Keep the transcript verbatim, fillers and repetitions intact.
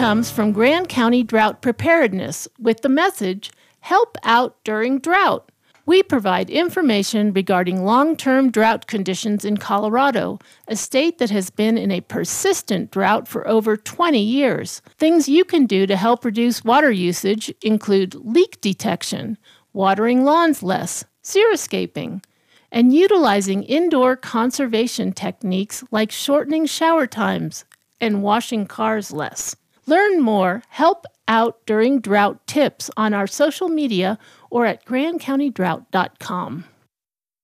comes from Grand County Drought Preparedness with the message, "Help out during drought." We provide information regarding long-term drought conditions in Colorado, a state that has been in a persistent drought for over twenty years. Things you can do to help reduce water usage include leak detection, watering lawns less, xeriscaping, and utilizing indoor conservation techniques like shortening shower times and washing cars less. Learn more Help Out During Drought tips on our social media or at grand county drought dot com.